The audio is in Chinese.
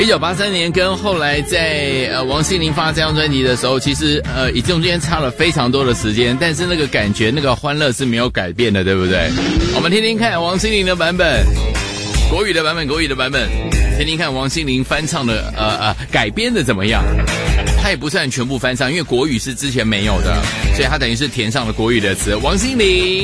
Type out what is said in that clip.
1983年跟后来在王心凌发这张专辑的时候，其实已经中间差了非常多的时间，但是那个感觉那个欢乐是没有改变的，对不对？我们听听看王心凌的版本，国语的版本，听听看王心凌翻唱的改编的怎么样。他也不算全部翻唱，因为国语是之前没有的，所以他等于是填上了国语的词。王心凌